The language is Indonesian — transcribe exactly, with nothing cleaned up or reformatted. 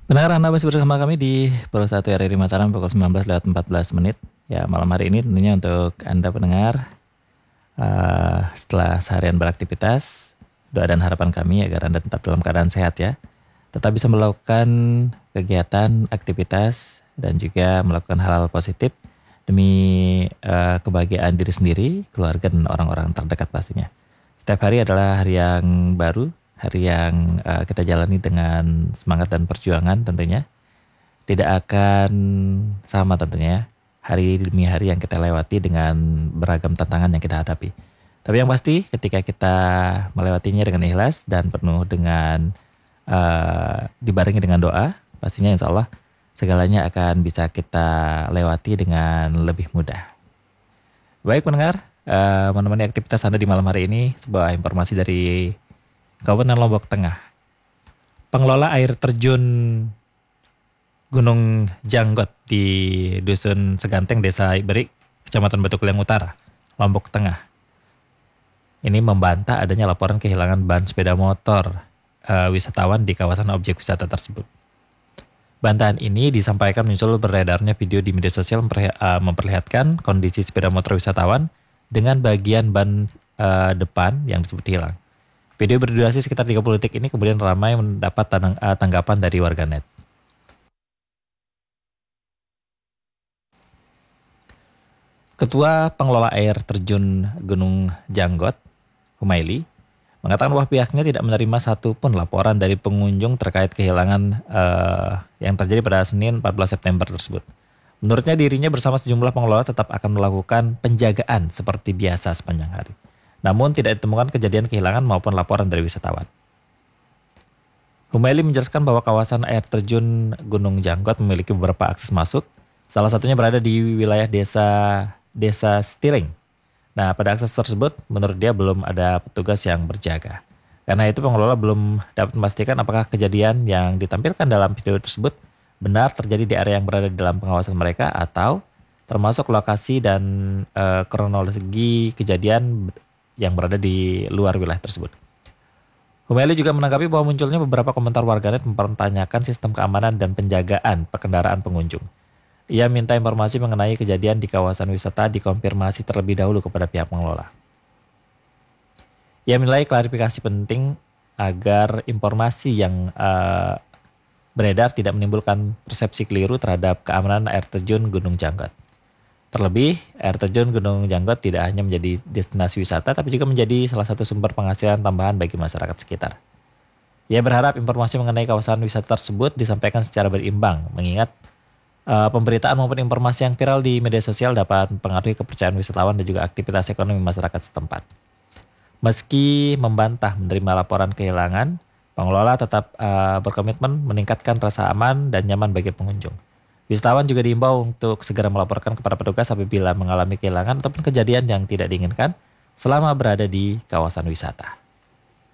Pendengar, Anda masih bersama kami di Pro satu R R I Mataram pukul sembilan belas lewat empat belas menit. Ya, malam hari ini tentunya untuk Anda pendengar, uh, setelah seharian beraktivitas, doa dan harapan kami agar Anda tetap dalam keadaan sehat ya. Tetap bisa melakukan kegiatan, aktivitas, dan juga melakukan hal-hal positif demi uh, kebahagiaan diri sendiri, keluarga, dan orang-orang terdekat pastinya. Setiap hari adalah hari yang baru, hari yang uh, kita jalani dengan semangat dan perjuangan tentunya. Tidak akan sama tentunya ya, hari demi hari yang kita lewati dengan beragam tantangan yang kita hadapi. Tapi yang pasti ketika kita melewatinya dengan ikhlas dan penuh dengan uh, dibarengi dengan doa, pastinya insya Allah segalanya akan bisa kita lewati dengan lebih mudah. Baik pendengar, uh, menemani aktivitas Anda di malam hari ini, sebuah informasi dari Kabupaten Lombok Tengah. Pengelola air terjun Gunung Janggot di Dusun Seganteng, Desa Iberik, Kecamatan Batu Kliang Utara, Lombok Tengah. Ini membantah adanya laporan kehilangan ban sepeda motor uh, wisatawan di kawasan objek wisata tersebut. Bantahan ini disampaikan muncul beredarnya video di media sosial memperlihatkan kondisi sepeda motor wisatawan dengan bagian ban uh, depan yang disebut hilang. Video berdurasi sekitar tiga puluh detik ini kemudian ramai mendapat tanang, uh, tanggapan dari warganet. Ketua Pengelola Air Terjun Gunung Janggot, Humaili, mengatakan bahwa pihaknya tidak menerima satupun laporan dari pengunjung terkait kehilangan uh, yang terjadi pada Senin empat belas September tersebut. Menurutnya dirinya bersama sejumlah pengelola tetap akan melakukan penjagaan seperti biasa sepanjang hari. Namun tidak ditemukan kejadian kehilangan maupun laporan dari wisatawan. Humaili menjelaskan bahwa kawasan air terjun Gunung Janggot memiliki beberapa akses masuk. Salah satunya berada di wilayah desa Desa Stiling. Nah, pada akses tersebut menurut dia belum ada petugas yang berjaga. Karena itu pengelola belum dapat memastikan apakah kejadian yang ditampilkan dalam video tersebut benar terjadi di area yang berada di dalam pengawasan mereka atau termasuk lokasi dan e, kronologi kejadian yang berada di luar wilayah tersebut. Humaili juga menanggapi bahwa munculnya beberapa komentar warganet mempertanyakan sistem keamanan dan penjagaan kendaraan pengunjung. Ia minta informasi mengenai kejadian di kawasan wisata dikonfirmasi terlebih dahulu kepada pihak pengelola. Ia menilai klarifikasi penting agar informasi yang uh, beredar tidak menimbulkan persepsi keliru terhadap keamanan air terjun Gunung Janggot. Terlebih, air terjun Gunung Janggot tidak hanya menjadi destinasi wisata, tapi juga menjadi salah satu sumber penghasilan tambahan bagi masyarakat sekitar. Ia berharap informasi mengenai kawasan wisata tersebut disampaikan secara berimbang, mengingat uh, pemberitaan maupun informasi yang viral di media sosial dapat mempengaruhi kepercayaan wisatawan dan juga aktivitas ekonomi masyarakat setempat. Meski membantah menerima laporan kehilangan, pengelola tetap uh, berkomitmen meningkatkan rasa aman dan nyaman bagi pengunjung. Wisatawan juga diimbau untuk segera melaporkan kepada petugas apabila mengalami kehilangan ataupun kejadian yang tidak diinginkan selama berada di kawasan wisata.